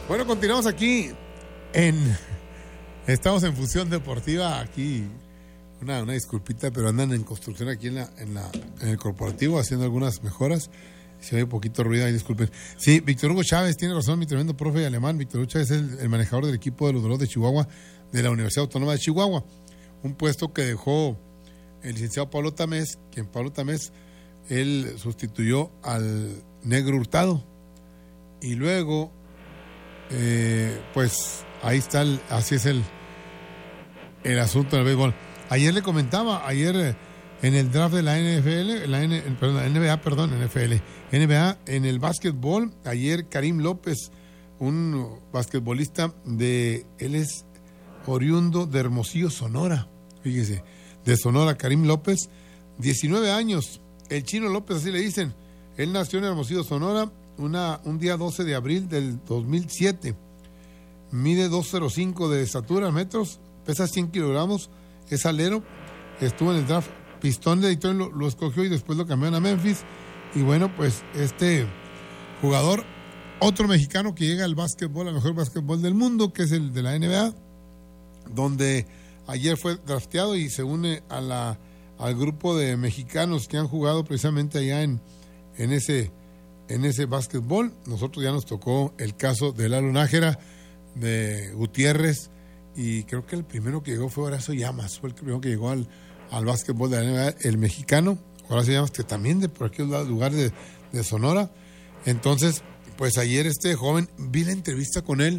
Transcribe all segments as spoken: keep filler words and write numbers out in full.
Bueno, continuamos aquí en... Estamos en Fusión Deportiva, aquí una, una disculpita, pero andan en construcción aquí en la, en la en el corporativo haciendo algunas mejoras. Si hay un poquito de ruido, ahí disculpen. Sí, Víctor Hugo Chávez, tiene razón, mi tremendo profe alemán. Víctor Hugo Chávez es el, el manejador del equipo de los Dorados de Chihuahua de la Universidad Autónoma de Chihuahua. Un puesto que dejó el licenciado Pablo Tamés, quien Pablo Tamés, él sustituyó al Negro Hurtado. Y luego, eh, pues ahí está, el, así es el, el asunto del béisbol. Ayer le comentaba, ayer eh, en el draft de la N F L, la, N, perdón, la N B A, perdón, N F L, N B A, en el básquetbol, ayer Karim López, un basquetbolista de, él es oriundo de Hermosillo, Sonora, fíjese, de Sonora, Karim López, diecinueve años, el Chino López, así le dicen, él nació en Hermosillo, Sonora, una, un día doce de abril del dos mil siete, mide dos cero cinco de estatura, metros, pesa cien kilogramos, es alero, estuvo en el draft, Pistón de Detroit lo, lo escogió y después lo cambiaron a Memphis, y bueno, pues este jugador, otro mexicano que llega al básquetbol, al mejor básquetbol del mundo, que es el de la N B A, donde ayer fue drafteado y se une a la, al grupo de mexicanos que han jugado precisamente allá en, en ese, en ese básquetbol. Nosotros ya nos tocó el caso de Lalo Nájera, de Gutiérrez, y creo que el primero que llegó fue Horacio Llamas, fue el primero que llegó al, al básquetbol de la N B A, el mexicano, Horacio Llamas, que también de por aquel lugar de, de Sonora. Entonces, pues ayer este joven, vi la entrevista con él,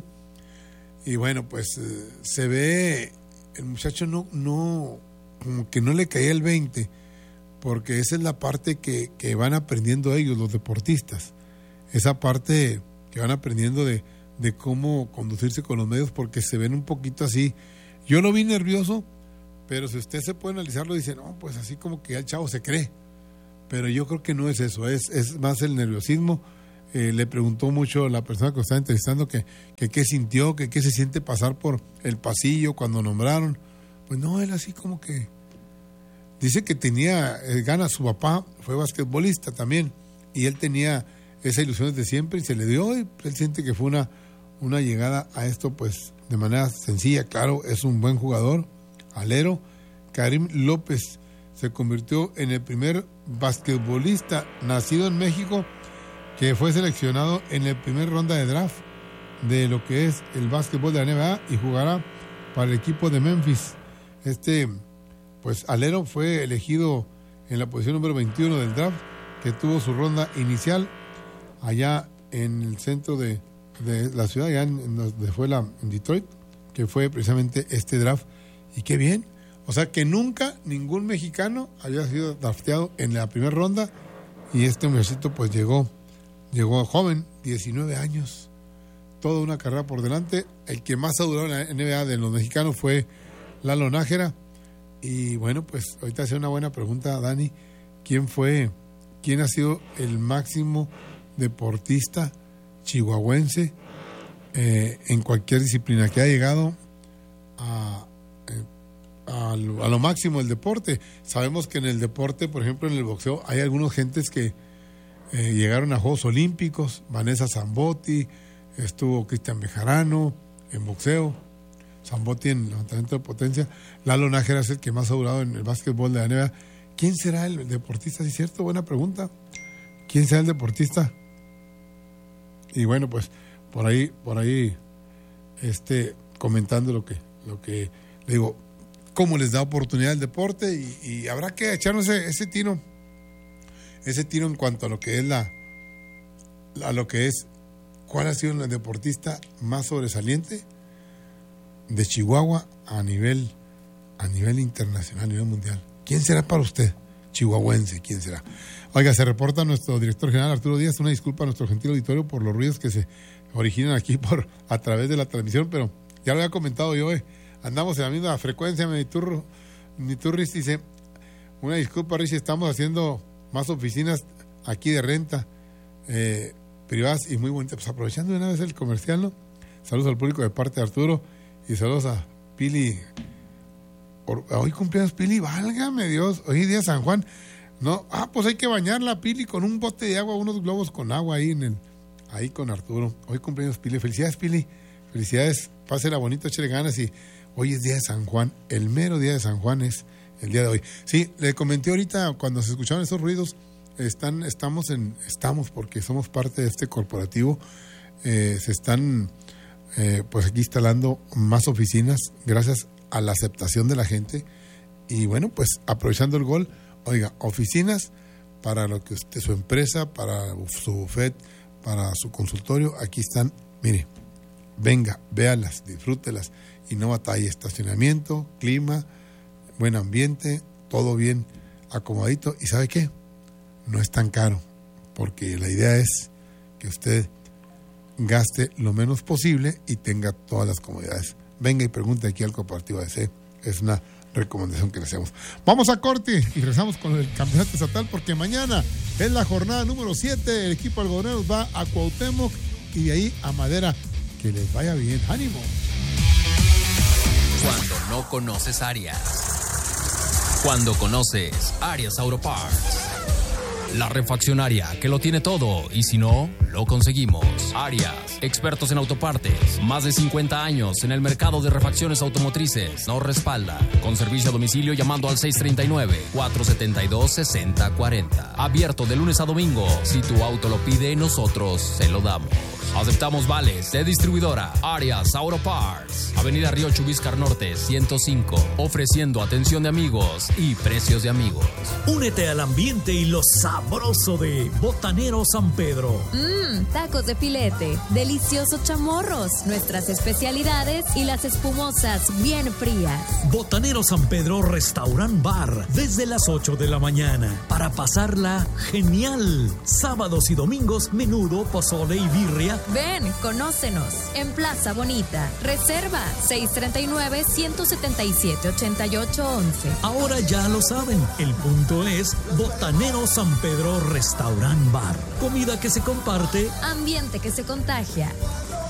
y bueno, pues eh, se ve, el muchacho no, no, como que no le caía el veinte, porque esa es la parte que, que van aprendiendo ellos, los deportistas, esa parte que van aprendiendo de de cómo conducirse con los medios, porque se ven un poquito así. Yo lo vi nervioso, pero si usted se puede analizarlo, dice, no, pues así como que ya el chavo se cree, pero yo creo que no es eso, es, es más el nerviosismo. Eh, le preguntó mucho a la persona que lo estaba entrevistando que, que qué sintió, que qué se siente pasar por el pasillo cuando nombraron. Pues no, él así como que dice que tenía eh, ganas, su papá fue basquetbolista también, y él tenía esa ilusión desde siempre y se le dio, y él siente que fue una una llegada a esto pues de manera sencilla. Claro, es un buen jugador, alero. Karim López se convirtió en el primer basquetbolista nacido en México que fue seleccionado en la primera ronda de draft de lo que es el básquetbol de la N B A y jugará para el equipo de Memphis. Este pues alero fue elegido en la posición número veintiuno del draft, que tuvo su ronda inicial allá en el centro de de la ciudad, ya en, en donde fue la, en Detroit, que fue precisamente este draft, y qué bien, o sea que nunca ningún mexicano había sido drafteado en la primera ronda, y este muchachito pues llegó, llegó joven, diecinueve años, toda una carrera por delante. El que más ha durado en la N B A de los mexicanos fue Lalo Nájera, y bueno, pues ahorita hace una buena pregunta, Dani, ¿quién fue, quién ha sido el máximo deportista chihuahuense eh, en cualquier disciplina que ha llegado a, eh, a, lo, a lo máximo del deporte? Sabemos que en el deporte, por ejemplo en el boxeo, hay algunos gentes que eh, llegaron a Juegos Olímpicos. Vanessa Zambotti, estuvo Cristian Bejarano en boxeo, Zambotti en levantamiento de potencia, Lalo Nájera es el que más ha durado en el básquetbol de la N B A. ¿Quién será el deportista? ¿Sí es cierto? Buena pregunta. ¿Quién será el deportista? Y bueno, pues por ahí, por ahí, este, comentando lo que, lo que le digo, cómo les da oportunidad el deporte, y, y habrá que echarnos ese, ese tiro, ese tiro en cuanto a lo que es la, a lo que es, cuál ha sido el deportista más sobresaliente de Chihuahua a nivel, a nivel internacional, a nivel mundial. ¿Quién será para usted? Chihuahuense, ¿quién será? Oiga, se reporta nuestro director general Arturo Díaz, una disculpa a nuestro gentil auditorio por los ruidos que se originan aquí por a través de la transmisión, pero ya lo había comentado yo, eh, andamos en la misma frecuencia, mi turro, mi turris dice, una disculpa, Richie, estamos haciendo más oficinas aquí de renta, eh, privadas y muy bonitas, pues aprovechando de una vez el comercial, ¿no? Saludos al público de parte de Arturo y saludos a Pili. Hoy cumpleaños Pili, válgame Dios, hoy día San Juan. No, ah, pues hay que bañar la Pili con un bote de agua, unos globos con agua ahí en el, ahí con Arturo. Hoy cumpleaños Pili. Felicidades, Pili. Felicidades. Pásela bonito, échale ganas. Y hoy es día de San Juan. El mero día de San Juan es el día de hoy. Sí, le comenté ahorita cuando se escuchaban esos ruidos, están, estamos en, estamos porque somos parte de este corporativo. Eh, se están eh, pues aquí instalando más oficinas gracias a la aceptación de la gente. Y bueno, pues aprovechando el gol, oiga, oficinas para lo que usted, su empresa, para su buffet, para su consultorio, aquí están, mire, venga, véalas, disfrútelas y no batalle. Estacionamiento, clima, buen ambiente, todo bien acomodito. ¿Y sabe qué? No es tan caro, porque la idea es que usted gaste lo menos posible y tenga todas las comodidades. Venga y pregunte aquí al Corporativo A D C. Es una recomendación que le hacemos. Vamos a corte y regresamos con el campeonato estatal, porque mañana es la jornada número siete. El equipo algodoneros va a Cuauhtémoc y de ahí a Madera. Que les vaya bien. ¡Ánimo! Cuando no conoces Arias. Cuando conoces Arias Auto Parts. La refaccionaria que lo tiene todo y si no, lo conseguimos. Arias, expertos en autopartes, más de cincuenta años en el mercado de refacciones automotrices. Nos respalda con servicio a domicilio llamando al seis tres nueve, cuatro siete dos, seis cero cuatro cero. Abierto de lunes a domingo. Si tu auto lo pide, nosotros se lo damos. Aceptamos vales de distribuidora Arias Auto Parts. Avenida Río Chubíscar Norte ciento cinco. Ofreciendo atención de amigos y precios de amigos. Únete al ambiente y lo sabroso de Botanero San Pedro. Mmm, tacos de filete, deliciosos chamorros, nuestras especialidades y las espumosas bien frías. Botanero San Pedro Restaurant Bar, desde las ocho de la mañana, para pasarla genial. Sábados y domingos, menudo, pozole y birria. Ven, conócenos en Plaza Bonita. Reserva seis tres nueve, uno siete siete, ocho ocho uno uno. Ahora ya lo saben, el punto es Botanero San Pedro Restaurant Bar. Comida que se comparte, ambiente que se contagia.